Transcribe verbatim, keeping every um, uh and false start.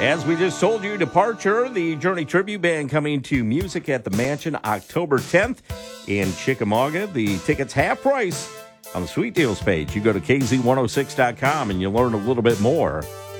As we just told you, Departure, the Journey Tribute Band coming to Music at the Mansion October tenth in Chickamauga. The tickets half price on the Sweet Deals page. You go to K Z one oh six dot com and you'll learn a little bit more.